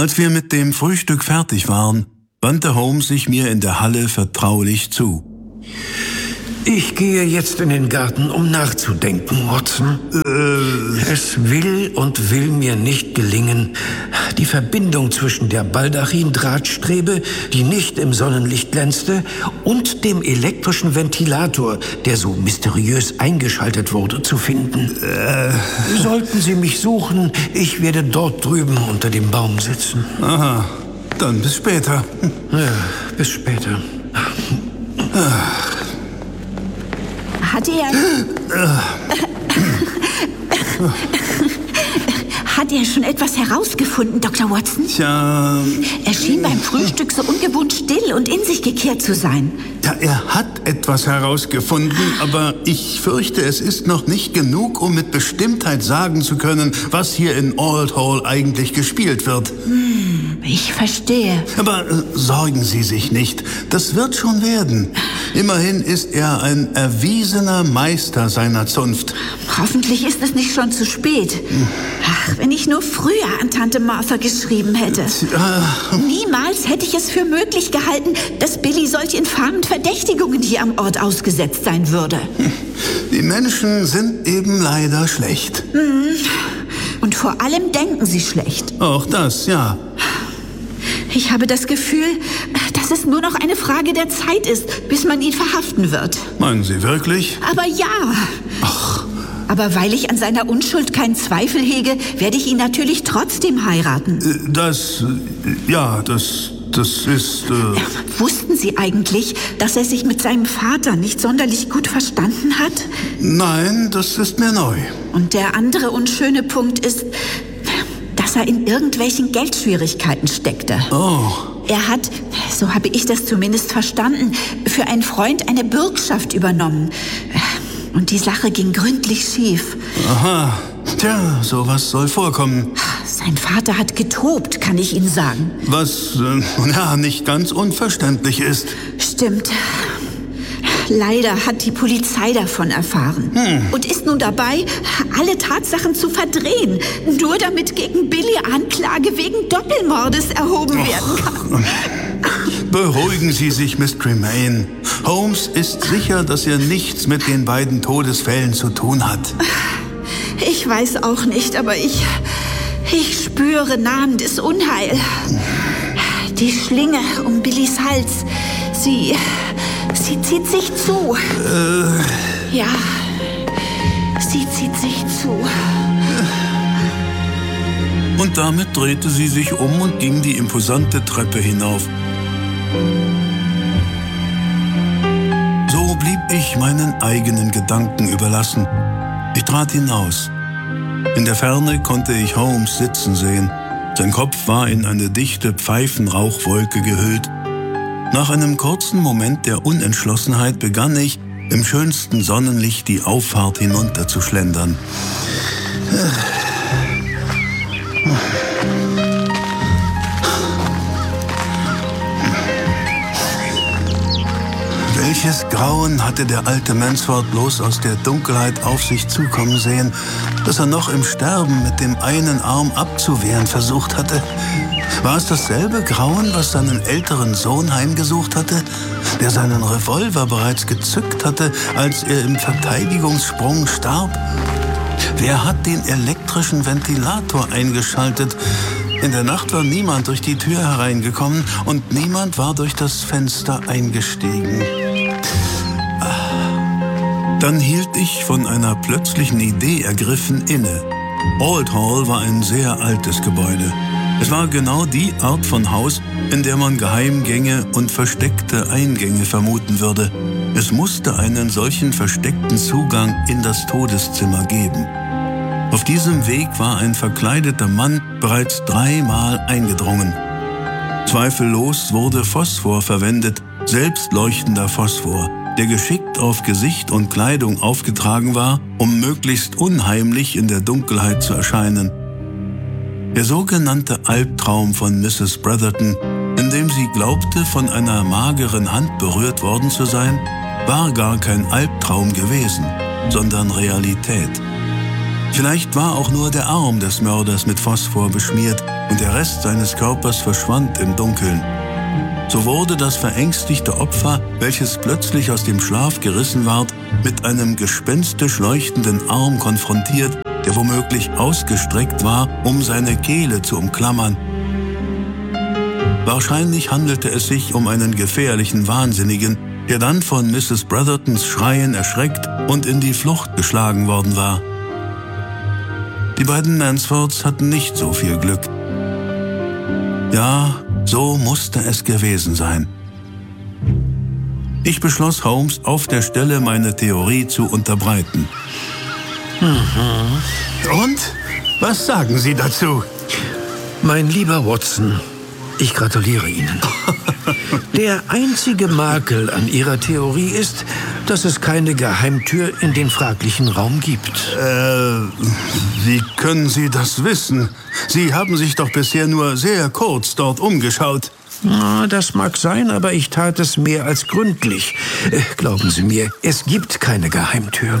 Als wir mit dem Frühstück fertig waren, wandte Holmes sich mir in der Halle vertraulich zu. Ich gehe jetzt in den Garten, um nachzudenken, Watson. Es will mir nicht gelingen, die Verbindung zwischen der Baldachin-Drahtstrebe, die nicht im Sonnenlicht glänzte, und dem elektrischen Ventilator, der so mysteriös eingeschaltet wurde, zu finden. Sollten Sie mich suchen, ich werde dort drüben unter dem Baum sitzen. Aha, dann bis später. Ja, bis später. Hat er schon etwas herausgefunden, Dr. Watson? Tja... Er schien beim Frühstück so ungewohnt still und in sich gekehrt zu sein. Ja, er hat etwas herausgefunden, aber ich fürchte, es ist noch nicht genug, um mit Bestimmtheit sagen zu können, was hier in Old Hall eigentlich gespielt wird. Ich verstehe. Aber sorgen Sie sich nicht, das wird schon werden. Immerhin ist er ein erwiesener Meister seiner Zunft. Hoffentlich ist es nicht schon zu spät. Ach, wenn ich nur früher an Tante Martha geschrieben hätte. Niemals hätte ich es für möglich gehalten, dass Billy solch infamen Verdächtigungen hier am Ort ausgesetzt sein würde. Die Menschen sind eben leider schlecht. Und vor allem denken sie schlecht. Auch das, ja. Ich habe das Gefühl, dass es nur noch eine Frage der Zeit ist, bis man ihn verhaften wird. Meinen Sie wirklich? Aber ja. Ach. Aber weil ich an seiner Unschuld keinen Zweifel hege, werde ich ihn natürlich trotzdem heiraten. Das ist... Wussten Sie eigentlich, dass er sich mit seinem Vater nicht sonderlich gut verstanden hat? Nein, das ist mir neu. Und der andere unschöne Punkt ist, dass er in irgendwelchen Geldschwierigkeiten steckte. Oh. Er hat, so habe ich das zumindest verstanden, für einen Freund eine Bürgschaft übernommen. Und die Sache ging gründlich schief. Aha. Tja, sowas soll vorkommen. Sein Vater hat getobt, kann ich Ihnen sagen. Was, nicht ganz unverständlich ist. Stimmt. Leider hat die Polizei davon erfahren. Und ist nun dabei, alle Tatsachen zu verdrehen. Nur damit gegen Billy Anklage wegen Doppelmordes erhoben werden kann. Beruhigen Sie sich, Miss Tremaine. Holmes ist sicher, dass er nichts mit den beiden Todesfällen zu tun hat. Ich weiß auch nicht, aber ich spüre nahendes Unheil. Die Schlinge um Billys Hals, sie zieht sich zu. Ja, sie zieht sich zu. Und damit drehte sie sich um und ging die imposante Treppe hinauf. So blieb ich meinen eigenen Gedanken überlassen. Ich trat hinaus. In der Ferne konnte ich Holmes sitzen sehen. Sein Kopf war in eine dichte Pfeifenrauchwolke gehüllt. Nach einem kurzen Moment der Unentschlossenheit begann ich, im schönsten Sonnenlicht die Auffahrt hinunter zu schlendern. Welches Grauen hatte der alte Mansford bloß aus der Dunkelheit auf sich zukommen sehen, dass er noch im Sterben mit dem einen Arm abzuwehren versucht hatte? War es dasselbe Grauen, was seinen älteren Sohn heimgesucht hatte, der seinen Revolver bereits gezückt hatte, als er im Verteidigungssprung starb? Wer hat den elektrischen Ventilator eingeschaltet? In der Nacht war niemand durch die Tür hereingekommen und niemand war durch das Fenster eingestiegen. Dann hielt ich von einer plötzlichen Idee ergriffen inne. Old Hall war ein sehr altes Gebäude. Es war genau die Art von Haus, in der man Geheimgänge und versteckte Eingänge vermuten würde. Es musste einen solchen versteckten Zugang in das Todeszimmer geben. Auf diesem Weg war ein verkleideter Mann bereits 3-mal eingedrungen. Zweifellos wurde Phosphor verwendet, selbstleuchtender Phosphor, der geschickt auf Gesicht und Kleidung aufgetragen war, um möglichst unheimlich in der Dunkelheit zu erscheinen. Der sogenannte Albtraum von Mrs. Brotherton, in dem sie glaubte, von einer mageren Hand berührt worden zu sein, war gar kein Albtraum gewesen, sondern Realität. Vielleicht war auch nur der Arm des Mörders mit Phosphor beschmiert und der Rest seines Körpers verschwand im Dunkeln. So wurde das verängstigte Opfer, welches plötzlich aus dem Schlaf gerissen ward, mit einem gespenstisch leuchtenden Arm konfrontiert, der womöglich ausgestreckt war, um seine Kehle zu umklammern. Wahrscheinlich handelte es sich um einen gefährlichen Wahnsinnigen, der dann von Mrs. Brothertons Schreien erschreckt und in die Flucht geschlagen worden war. Die beiden Mansfords hatten nicht so viel Glück. Ja, so musste es gewesen sein. Ich beschloss, Holmes auf der Stelle meine Theorie zu unterbreiten. Und? Was sagen Sie dazu? Mein lieber Watson, ich gratuliere Ihnen. Der einzige Makel an Ihrer Theorie ist, dass es keine Geheimtür in den fraglichen Raum gibt. Wie können Sie das wissen? Sie haben sich doch bisher nur sehr kurz dort umgeschaut. Na, das mag sein, aber ich tat es mehr als gründlich. Glauben Sie mir, es gibt keine Geheimtür.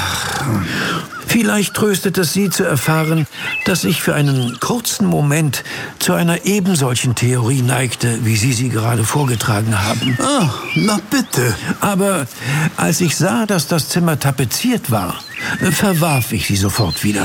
Vielleicht tröstet es Sie zu erfahren, dass ich für einen kurzen Moment zu einer ebensolchen Theorie neigte, wie Sie sie gerade vorgetragen haben. Na bitte. Aber als ich sah, dass das Zimmer tapeziert war, verwarf ich sie sofort wieder.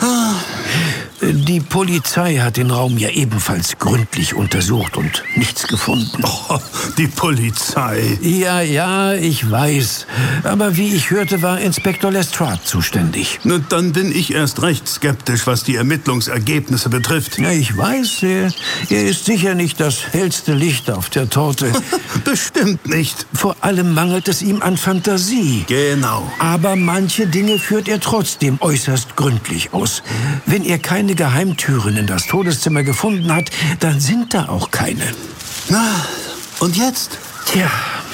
Die Polizei hat den Raum ja ebenfalls gründlich untersucht und nichts gefunden. Oh, die Polizei. Ja, ich weiß. Aber wie ich hörte, war Inspektor Lestrade zuständig. Na, dann bin ich erst recht skeptisch, was die Ermittlungsergebnisse betrifft. Ja, ich weiß, er ist sicher nicht das hellste Licht auf der Torte. Bestimmt nicht. Vor allem mangelt es ihm an Fantasie. Genau. Aber manche Dinge führt er trotzdem äußerst gründlich aus. Wenn er keine Geheimtüren in das Todeszimmer gefunden hat, dann sind da auch keine. Na, und jetzt? Tja.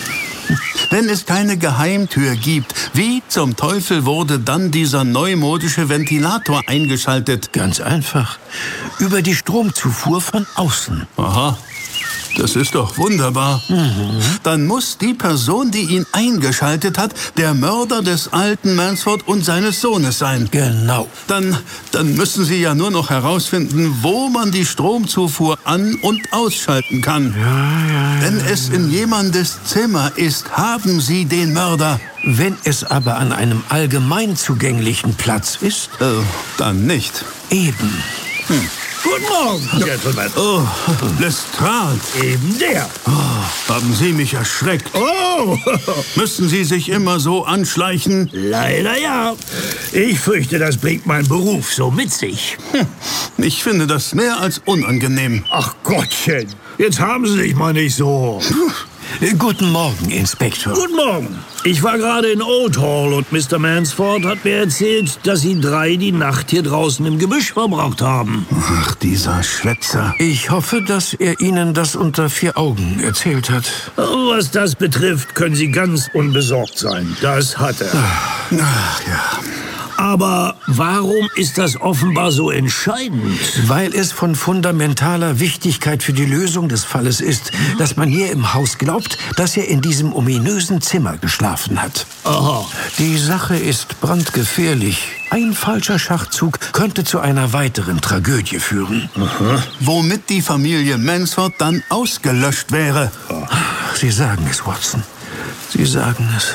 Wenn es keine Geheimtür gibt, wie zum Teufel wurde dann dieser neumodische Ventilator eingeschaltet? Ganz einfach. Über die Stromzufuhr von außen. Aha. Das ist doch wunderbar. Dann muss die Person, die ihn eingeschaltet hat, der Mörder des alten Mansford und seines Sohnes sein. Genau. Dann müssen Sie ja nur noch herausfinden, wo man die Stromzufuhr an- und ausschalten kann. Ja. Wenn es in jemandes Zimmer ist, haben Sie den Mörder. Wenn es aber an einem allgemein zugänglichen Platz ist? Dann nicht. Eben. Guten Morgen, Gentlemen. Oh, Lestrade. Eben der. Haben Sie mich erschreckt? Oh, Müssen Sie sich immer so anschleichen? leider ja. Ich fürchte, das bringt mein Beruf so mit sich. Ich finde das mehr als unangenehm. Ach Gottchen, jetzt haben Sie sich mal nicht so. Guten Morgen, Inspektor. Guten Morgen. Ich war gerade in Old Hall und Mr. Mansford hat mir erzählt, dass Sie 3 die Nacht hier draußen im Gebüsch verbracht haben. Ach, dieser Schwätzer. Ich hoffe, dass er Ihnen das unter 4 Augen erzählt hat. Was das betrifft, können Sie ganz unbesorgt sein. Das hat er. Ach ja. Aber warum ist das offenbar so entscheidend? Weil es von fundamentaler Wichtigkeit für die Lösung des Falles ist, dass man hier im Haus glaubt, dass er in diesem ominösen Zimmer geschlafen hat. Aha. Die Sache ist brandgefährlich. Ein falscher Schachzug könnte zu einer weiteren Tragödie führen. Womit die Familie Mansford dann ausgelöscht wäre. Sie sagen es, Watson. Sie sagen es.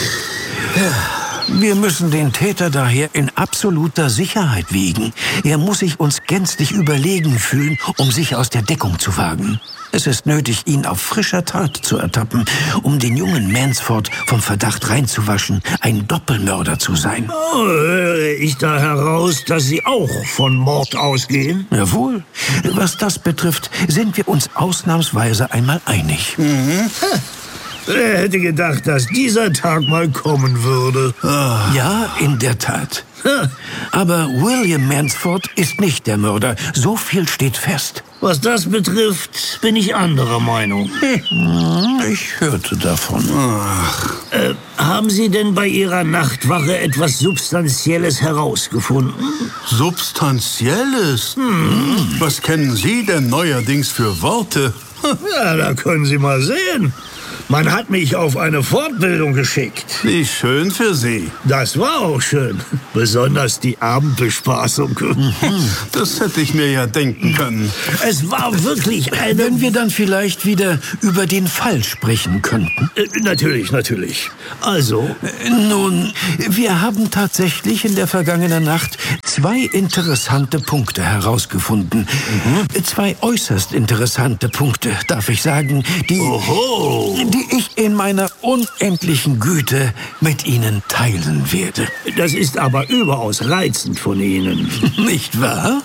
Wir müssen den Täter daher in absoluter Sicherheit wiegen. Er muss sich uns gänzlich überlegen fühlen, um sich aus der Deckung zu wagen. Es ist nötig, ihn auf frischer Tat zu ertappen, um den jungen Mansford vom Verdacht reinzuwaschen, ein Doppelmörder zu sein. Oh, höre ich da heraus, dass Sie auch von Mord ausgehen? Jawohl. Was das betrifft, sind wir uns ausnahmsweise einmal einig. Wer hätte gedacht, dass dieser Tag mal kommen würde? Ja, in der Tat. Aber William Mansford ist nicht der Mörder. So viel steht fest. Was das betrifft, bin ich anderer Meinung. Ich hörte davon. Haben Sie denn bei Ihrer Nachtwache etwas Substanzielles herausgefunden? Substanzielles? Was kennen Sie denn neuerdings für Worte? Ja, da können Sie mal sehen. Man hat mich auf eine Fortbildung geschickt. Wie schön für Sie. Das war auch schön. Besonders die Abendbespaßung. Das hätte ich mir ja denken können. Es war wirklich eine... Wenn wir dann vielleicht wieder über den Fall sprechen könnten. Natürlich. Also, Nun, wir haben tatsächlich in der vergangenen Nacht 2 interessante Punkte herausgefunden. 2 äußerst interessante Punkte, darf ich sagen, die ich in meiner unendlichen Güte mit Ihnen teilen werde. das ist aber überaus reizend von Ihnen. Nicht wahr?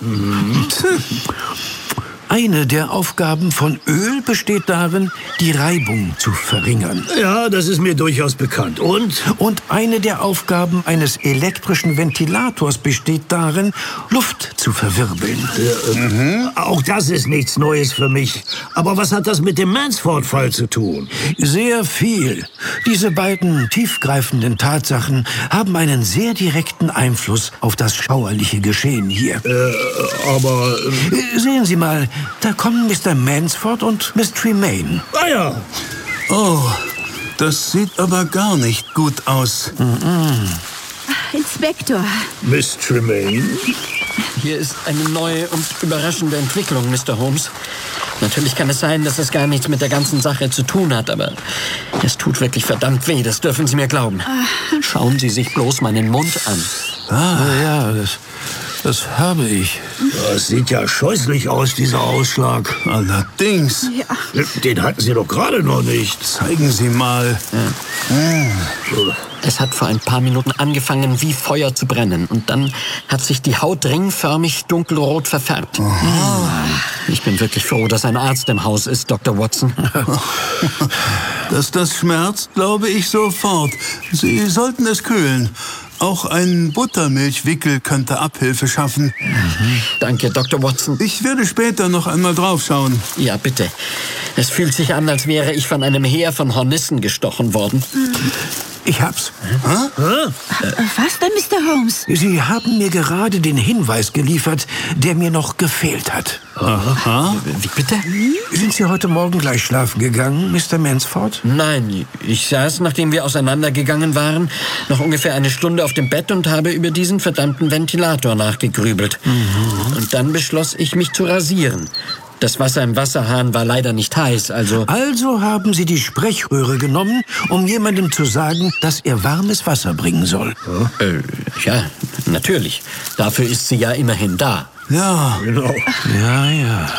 Eine der Aufgaben von Öl besteht darin, die Reibung zu verringern. Ja, das ist mir durchaus bekannt. Und eine der Aufgaben eines elektrischen Ventilators besteht darin, Luft zu verwirbeln. auch das ist nichts Neues für mich. Aber was hat das mit dem Mansford-Fall zu tun? Sehr viel. Diese beiden tiefgreifenden Tatsachen haben einen sehr direkten Einfluss auf das schauerliche Geschehen hier. Aber... Sehen Sie mal, da kommen Mr. Mansford und Miss Tremaine. Ah ja, Oh, das sieht aber gar nicht gut aus. Inspektor, Miss Tremaine. Hier ist eine neue und überraschende Entwicklung, Mr. Holmes. Natürlich kann es sein, dass es gar nichts mit der ganzen Sache zu tun hat, aber es tut wirklich verdammt weh, das dürfen Sie mir glauben. Schauen Sie sich bloß meinen Mund an. Ja, das habe ich. Das sieht ja scheußlich aus, dieser Ausschlag. Allerdings. Den hatten Sie doch gerade noch nicht. Zeigen Sie mal. Es hat vor ein paar Minuten angefangen, wie Feuer zu brennen. Und dann hat sich die Haut ringförmig dunkelrot verfärbt. Ich bin wirklich froh, dass ein Arzt im Haus ist, Dr. Watson. Dass das schmerzt, glaube ich sofort. Sie sollten es kühlen. Auch ein Buttermilchwickel könnte Abhilfe schaffen. Danke, Dr. Watson. Ich werde später noch einmal draufschauen. Ja, bitte. Es fühlt sich an, als wäre ich von einem Heer von Hornissen gestochen worden. Ich hab's. was denn, Mr. Holmes? Sie haben mir gerade den Hinweis geliefert, der mir noch gefehlt hat. Wie bitte? Sind Sie heute Morgen gleich schlafen gegangen, Mr. Mansford? Nein, ich saß, nachdem wir auseinandergegangen waren, noch ungefähr eine Stunde auf dem Bett und habe über diesen verdammten Ventilator nachgegrübelt. Und dann beschloss ich, mich zu rasieren. Das Wasser im Wasserhahn war leider nicht heiß, also... Also haben Sie die Sprechröhre genommen, um jemandem zu sagen, dass er warmes Wasser bringen soll. Ja, natürlich. Dafür ist sie ja immerhin da. Ja, Genau. Ja.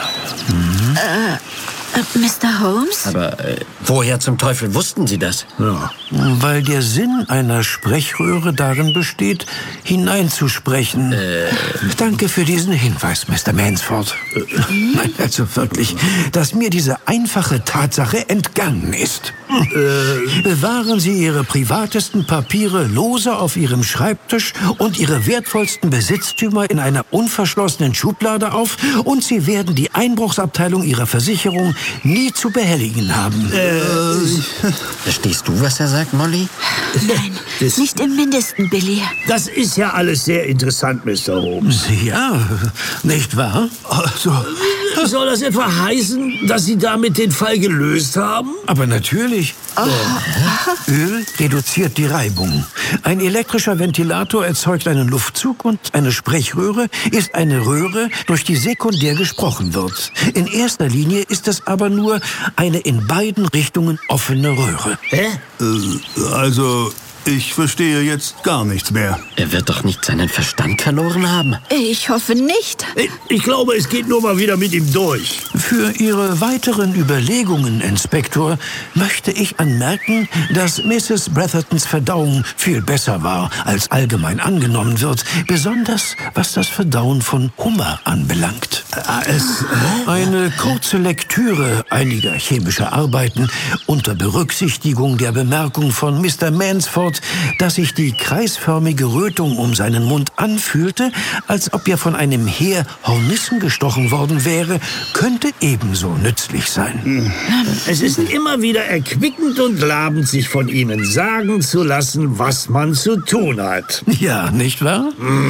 Mr. Holmes? Aber woher zum Teufel wussten Sie das? Ja. Weil der Sinn einer Sprechröhre darin besteht, hineinzusprechen. Danke für diesen Hinweis, Mr. Mansford. Nein, also wirklich, dass mir diese einfache Tatsache entgangen ist. Bewahren Sie Ihre privatesten Papiere lose auf Ihrem Schreibtisch und Ihre wertvollsten Besitztümer in einer unverschlossenen Schublade auf und Sie werden die Einbruchsabteilung Ihrer Versicherung nie zu behelligen haben. Verstehst du, was er sagt, Molly? Nein, nicht im Mindesten, Billy. Das ist ja alles sehr interessant, Mr. Holmes. Ja, nicht wahr? also, Soll das etwa heißen, dass Sie damit den Fall gelöst haben? Aber natürlich. Öl reduziert die Reibung. Ein elektrischer Ventilator erzeugt einen Luftzug und eine Sprechröhre ist eine Röhre, durch die sekundär gesprochen wird. In erster Linie ist es aber nur eine in beiden Richtungen offene Röhre. also, ich verstehe jetzt gar nichts mehr. Er wird doch nicht seinen Verstand verloren haben. Ich hoffe nicht. Ich glaube, es geht nur mal wieder mit ihm durch. Für Ihre weiteren Überlegungen, Inspektor, möchte ich anmerken, dass Mrs. Brethertons Verdauung viel besser war, als allgemein angenommen wird, besonders was das Verdauen von Hummer anbelangt. Eine kurze Lektüre einiger chemischer Arbeiten unter Berücksichtigung der Bemerkung von Mr. Mansford, dass sich die kreisförmige Rötung um seinen Mund anfühlte, als ob er von einem Heer Hornissen gestochen worden wäre, könnte ebenso nützlich sein. Es ist immer wieder erquickend und labend, sich von Ihnen sagen zu lassen, was man zu tun hat. Ja, nicht wahr?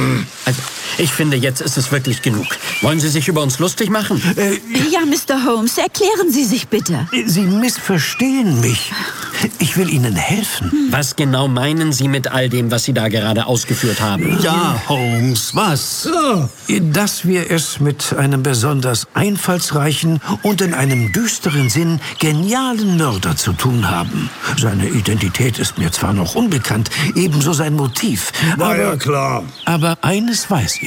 Also, ich finde, jetzt ist es wirklich genug. Wollen Sie sich über uns lustig machen? Ja, Mr. Holmes, erklären Sie sich bitte. Sie missverstehen mich. Ich will Ihnen helfen. Was genau meinen Sie mit all dem, was Sie da gerade ausgeführt haben? Ja, Holmes, was? Dass wir es mit einem besonders einfallsreichen und in einem düsteren Sinn genialen Mörder zu tun haben. Seine Identität ist mir zwar noch unbekannt, ebenso sein Motiv. War ja klar. Aber eines weiß ich.